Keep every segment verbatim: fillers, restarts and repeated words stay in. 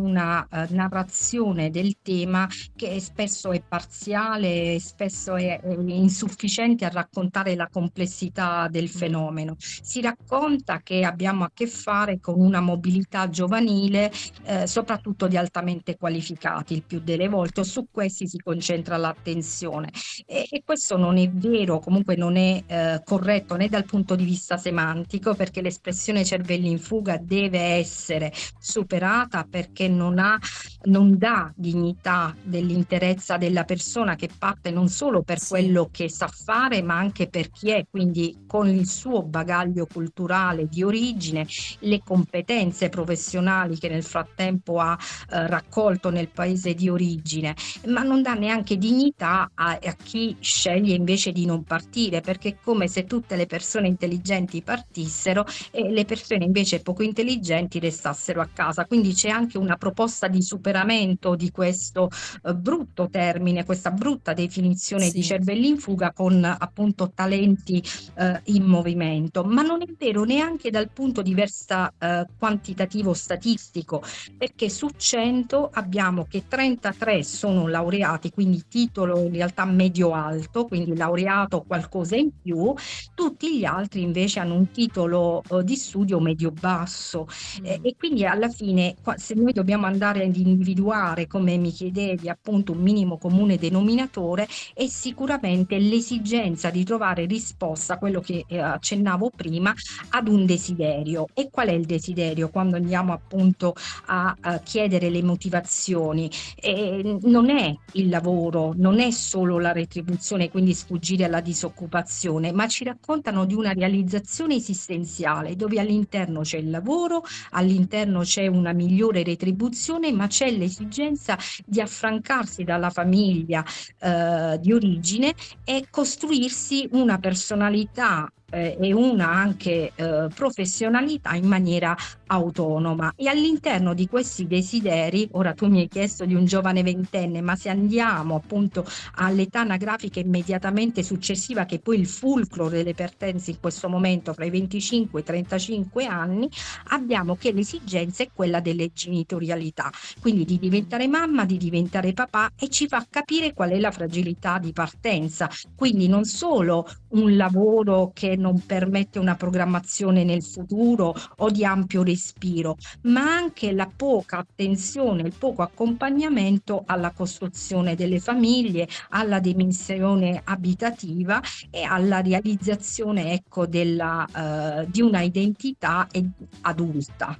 una eh, narrazione del tema che spesso è parziale, spesso è, è insufficiente a raccontare la complessità del fenomeno. Si racconta che abbiamo a che fare con una mobilità giovanile, eh, soprattutto di altamente qualificati, il più delle volte, o su questi si concentra l'attenzione. E, e questo non è vero, comunque non è eh, corretto né dal punto di vista semantico, perché l'espressione cervelli in fuga deve essere superata perché non ha, non dà dignità dell'interezza della persona che parte non solo per Sì. quello che sa fare, ma anche per chi è, quindi con il suo bagaglio culturale di origine, le competenze professionali che nel frattempo ha eh, raccolto nel paese di origine, ma non dà neanche dignità a, a chi sceglie invece di non partire, perché è come se tutte le persone intelligenti partissero e le persone invece poco intelligenti restassero a casa. Quindi c'è anche una proposta di superamento di questo eh, brutto termine, questa brutta definizione di Sì. cervelli in fuga con appunto talenti eh, in movimento. Ma non è vero neanche dal punto di vista eh, quantitativo statistico, perché su cento abbiamo che trentatré sono laureati, quindi titolo in realtà medio-alto, quindi laureato o qualcosa in più, tutti gli altri invece hanno un titolo eh, di studio medio-basso. Eh, Mm. e quindi alla fine, qua- se noi dobbiamo andare ad individuare, come mi chiedevi, appunto un minimo comune denominatore, è sicuramente l'esigenza di trovare risposta a quello che eh, accennavo prima, ad un desiderio. E qual è il desiderio quando andiamo appunto a, a chiedere le motivazioni? Eh, non è il lavoro, non è solo la retribuzione, quindi sfuggire alla disoccupazione, ma ci raccontano di una realizzazione esistenziale dove all'interno c'è il lavoro, all'interno c'è una migliore retribuzione, ma c'è l'esigenza di affrancarsi dalla famiglia eh, di origine e costruirsi una personalità eh, e una anche eh, professionalità in maniera autonoma. E all'interno di questi desideri, ora tu mi hai chiesto di un giovane ventenne, ma se andiamo appunto all'età anagrafica immediatamente successiva, che è poi il fulcro delle partenze in questo momento fra i venticinque e i trentacinque anni, abbiamo che l'esigenza è quella delle genitorialità, quindi di diventare mamma, di diventare papà, e ci fa capire qual è la fragilità di partenza. Quindi non solo un lavoro che non permette una programmazione nel futuro o di ampio respiro, ma anche la poca attenzione, il poco accompagnamento alla costruzione delle famiglie, alla dimensione abitativa e alla realizzazione, ecco, della, eh, di una identità ed- adulta.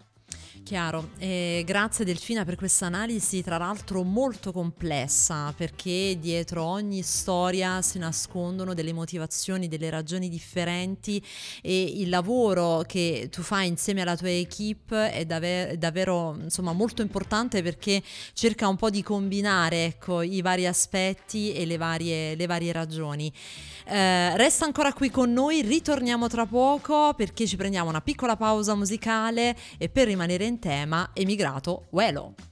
Chiaro, e grazie Delfina per questa analisi, tra l'altro molto complessa, perché dietro ogni storia si nascondono delle motivazioni, delle ragioni differenti, e il lavoro che tu fai insieme alla tua equipe è daver- davvero insomma molto importante, perché cerca un po' di combinare, ecco, i vari aspetti e le varie, le varie ragioni. Eh, resta ancora qui con noi, ritorniamo tra poco perché ci prendiamo una piccola pausa musicale, e per rimanere in tema, Emigrato Uelo.